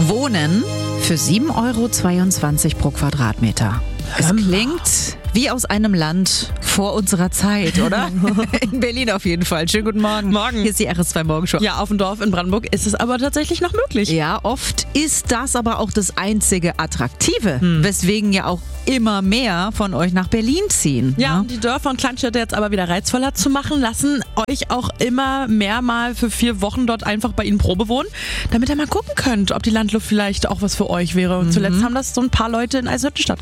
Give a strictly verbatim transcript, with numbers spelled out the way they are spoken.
Wohnen für sieben Euro zweiundzwanzig pro Quadratmeter. Es klingt wie aus einem Land vor unserer Zeit, oder? In Berlin auf jeden Fall. Schönen guten Morgen. Morgen. Hier ist die R S zwei Morgenshow. Ja, auf dem Dorf in Brandenburg ist es aber tatsächlich noch möglich. Ja, oft ist das aber auch das einzige Attraktive, hm. weswegen ja auch immer mehr von euch nach Berlin ziehen. Ja, ne? um die Dörfer und Kleinstädte jetzt aber wieder reizvoller zu machen, lassen euch auch immer mehr mal für vier Wochen dort einfach bei ihnen Probe wohnen, damit ihr mal gucken könnt, ob die Landluft vielleicht auch was für euch wäre. Und mhm. zuletzt haben das so ein paar Leute in Eisenhüttenstadt